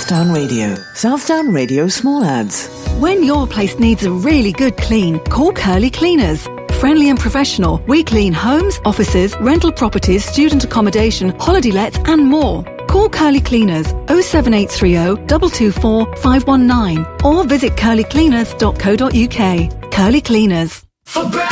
Southdown Radio. Southdown Radio Small Ads. When your place needs a really good clean, call Curly Cleaners. Friendly and professional, we clean homes, offices, rental properties, student accommodation, holiday lets and more. Call Curly Cleaners 07830 224 519 or visit curlycleaners.co.uk. Curly Cleaners. For